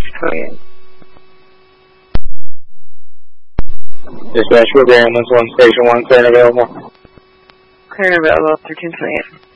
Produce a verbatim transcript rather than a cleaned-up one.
thirteen twenty-eight. Dispatch, we're bearing one one station one, clearing available. Clearing available, thirteen twenty-eight.